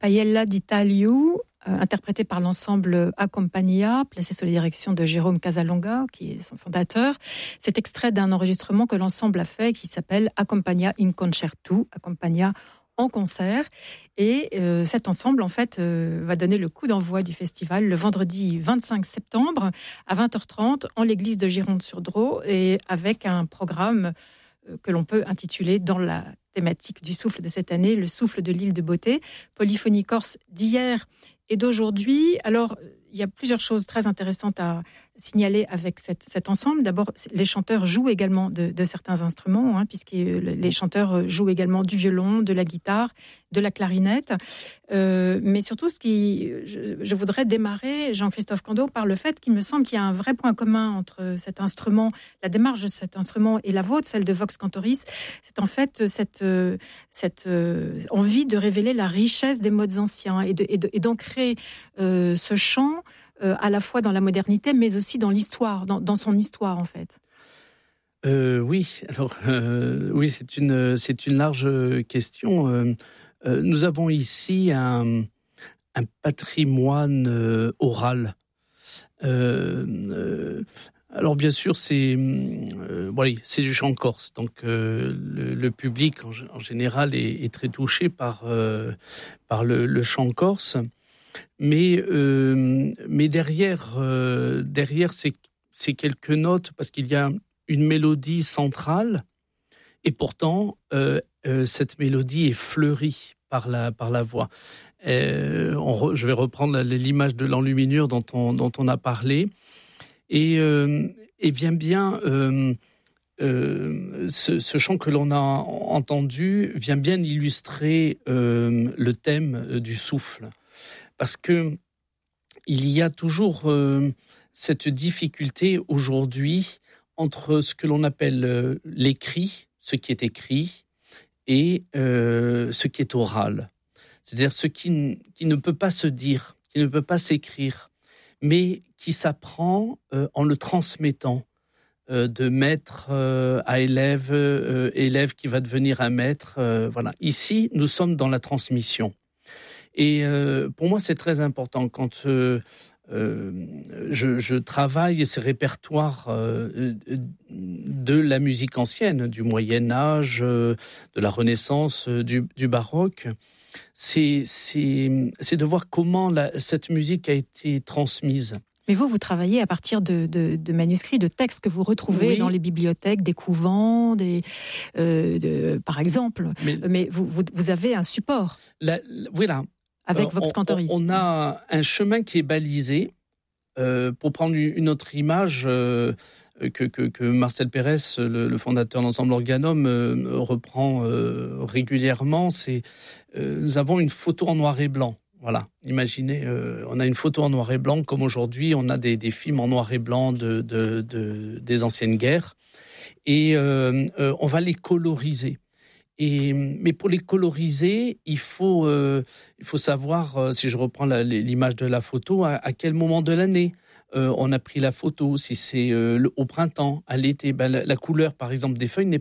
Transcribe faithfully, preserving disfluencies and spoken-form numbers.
Paella d'Italio, euh, interprété par l'ensemble Accompagnia, placé sous la direction de Jérôme Casalonga, qui est son fondateur. C'est extrait d'un enregistrement que l'ensemble a fait, qui s'appelle Accompagnia in Concerto, Accompagnia en concert. Et euh, cet ensemble, en fait, euh, va donner le coup d'envoi du festival le vendredi vingt-cinq septembre à vingt heures trente en l'église de Gironde-sur-Drô, et avec un programme euh, que l'on peut intituler dans la thématique du souffle de cette année, le souffle de l'île de Beauté, polyphonie corse d'hier et d'aujourd'hui. Alors, il y a plusieurs choses très intéressantes à signaler avec cette, cet ensemble. D'abord, les chanteurs jouent également de, de certains instruments, hein, puisque les chanteurs jouent également du violon, de la guitare, de la clarinette. Euh, mais surtout, ce qui, je, je voudrais démarrer, Jean-Christophe Candeau, par le fait qu'il me semble qu'il y a un vrai point commun entre cet instrument, la démarche de cet instrument et la vôtre, celle de Vox Cantoris. C'est en fait cette, cette euh, envie de révéler la richesse des modes anciens et, de, et, de, et d'ancrer euh, ce chant Euh, à la fois dans la modernité, mais aussi dans l'histoire, dans, dans son histoire, en fait. Euh, oui, alors euh, oui, c'est une c'est une large question. Euh, euh, nous avons ici un, un patrimoine euh, oral. Euh, euh, alors bien sûr, c'est euh, voilà, c'est du chant corse, donc euh, le, le public en, en général est, est très touché par euh, par le, le chant corse. Mais, euh, mais derrière, euh, derrière ces, ces quelques notes, parce qu'il y a une mélodie centrale, et pourtant, euh, euh, cette mélodie est fleurie par la, par la voix. Euh, on re, je vais reprendre l'image de l'enluminure dont on, dont on a parlé. Et, euh, et bien, bien, euh, euh, ce, ce chant que l'on a entendu vient bien illustrer euh, le thème du souffle. Parce que il y a toujours euh, cette difficulté aujourd'hui entre ce que l'on appelle euh, l'écrit, ce qui est écrit, et euh, ce qui est oral. C'est-à-dire ce qui, n- qui ne peut pas se dire, qui ne peut pas s'écrire, mais qui s'apprend euh, en le transmettant euh, de maître euh, à élève, euh, élève qui va devenir un maître. Euh, voilà. Ici, nous sommes dans la transmission. Et euh, pour moi, c'est très important quand euh, euh, je, je travaille ces répertoires euh, de la musique ancienne, du Moyen-Âge, euh, de la Renaissance, euh, du, du Baroque. C'est, c'est, c'est de voir comment la, cette musique a été transmise. Mais vous, vous travaillez à partir de, de, de manuscrits, de textes que vous retrouvez oui. dans les bibliothèques, des couvents, des, euh, de, par exemple. Mais, Mais vous, vous, vous avez un support. La, la, voilà. Avec euh, Vox Cantoris. On, on a un chemin qui est balisé. Euh, pour prendre une autre image euh, que, que, que Marcel Pérez, le, le fondateur d'Ensemble Organum, euh, reprend euh, régulièrement, c'est euh, nous avons une photo en noir et blanc. Voilà, imaginez, euh, on a une photo en noir et blanc, comme aujourd'hui, on a des, des films en noir et blanc de, de, de, des anciennes guerres, et euh, euh, on va les coloriser. Et, mais pour les coloriser, il faut, euh, il faut savoir, euh, si je reprends la, l'image de la photo, à, à quel moment de l'année euh, on a pris la photo, si c'est euh, au printemps, à l'été. Ben, la, la couleur, par exemple, des feuilles n'est